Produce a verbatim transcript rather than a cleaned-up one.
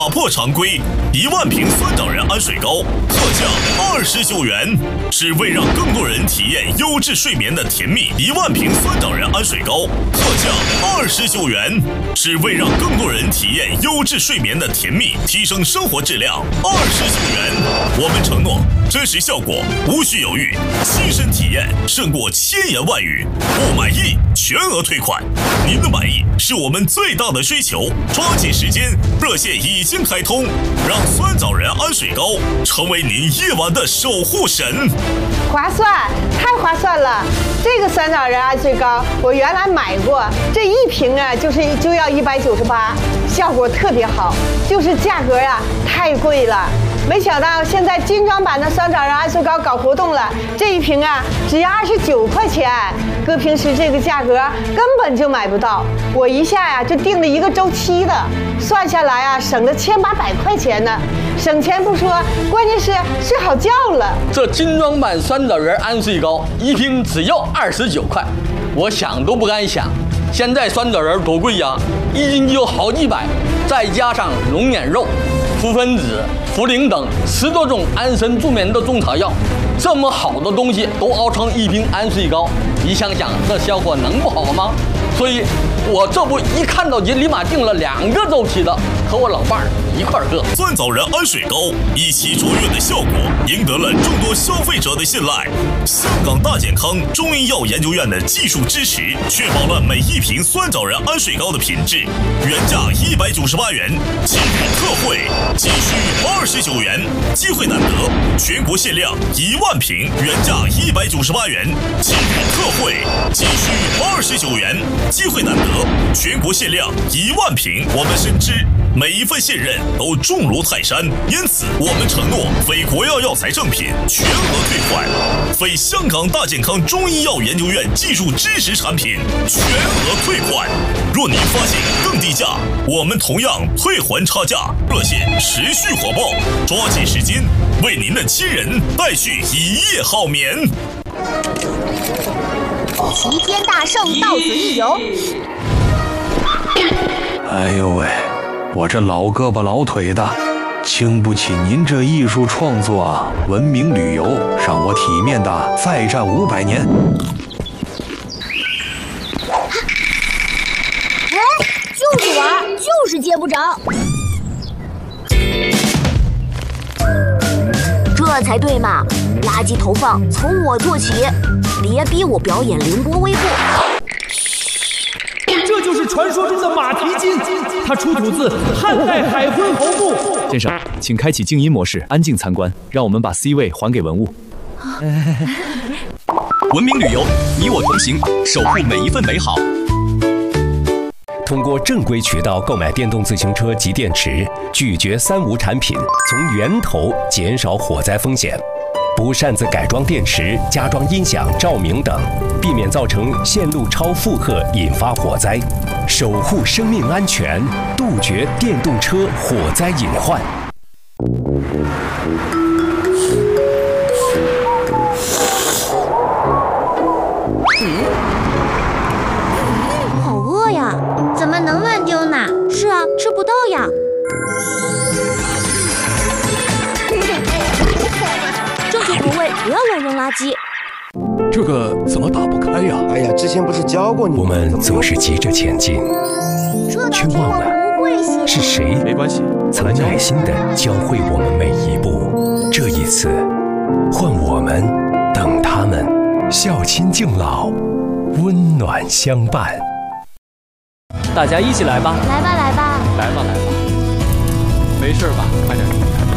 打破常规，一万瓶酸枣仁安睡膏特价二十九元，只为让更多人体验优质睡眠的甜蜜。一万瓶酸枣仁安睡膏特价二十九元，只为让更多人体验优质睡眠的甜蜜，提升生活质量。二十九元，我们承诺真实效果，无需犹豫，亲身体验胜过千言万语。不满意全额退款，您的满意是我们最大的追求。抓紧时间，热线已经开通，让酸枣仁安睡膏成为您夜晚的守护神。 划算，太划算了！这个酸枣仁安睡膏我原来买过，这一瓶啊就是就要一百九十八，效果特别好，就是价格呀、啊、太贵了。没想到现在精装版的酸枣仁安睡膏搞活动了，这一瓶啊只要二十九块钱，搁平时这个价格根本就买不到。我一下呀、啊、就订了一个周期的，算下来啊省了千八百块钱呢。省钱不说，关键是睡好觉了。 这精装版酸枣仁安睡膏一瓶只要二十九块，我想都不敢想。现在酸枣仁多贵呀，一斤就好几百，再加上龙眼肉、扶分子、茯苓等十多种安神助眠的中草药，这么好的东西都熬成一瓶安睡膏，你想想这效果能不好吗？所以我这不一看到就立马订了两个周期的，和我老伴儿一块儿喝。 酸枣仁安睡膏一起卓越的效果，赢得了众多消费者的信赖。香港大健康中医药研究院的技术支持，确保了每一瓶酸枣仁安睡膏的品质。原价一百九十八元，今日特惠仅需二十九元，机会难得，全国限量一万瓶，原价一百九十八元，今日特惠仅需二十九元，机会难得，全国限量一万瓶。我们深知每一份信任都重如泰山，因此我们承诺非国药药材正品全额退款，非香港大健康中医药研究院技术支持产品全额退款。若您发现更低价，我们同样退还差价。热线持续火爆，抓紧时间为您的亲人带去一夜好眠。 齐天大圣到此一游。 哎呦喂，我这老胳膊老腿的，经不起您这艺术创作啊！文明旅游让我体面的再战五百年。 哎，就是玩，就是接不着。这才对嘛！垃圾投放从我做起，别逼我表演凌波微步。 这就是传说中的马蹄金，它出土自汉代海昏侯墓。 先生，请开启静音模式，安静参观，让我们把 C 位还给文物。 文明旅游，你我同行，守护每一份美好。 通过正规渠道购买电动自行车及电池，拒绝三无产品，从源头减少火灾风险。不擅自改装电池、加装音响、照明等，避免造成线路超负荷引发火灾，守护生命安全，杜绝电动车火灾隐患。 嗯，好饿呀！怎么能乱丢呢？是啊，吃不到呀。正确投喂，不要乱扔垃圾。 这个怎么打不开呀？ 哎呀，之前不是教过你吗？ 我们总是急着前进，却忘了是谁没关系， 曾耐心地教会我们每一步。这一次，换我们等他们，孝亲敬老，温暖相伴。 大家一起来吧！ 来吧，来吧， 来吧，来吧！没事吧？快点，快点。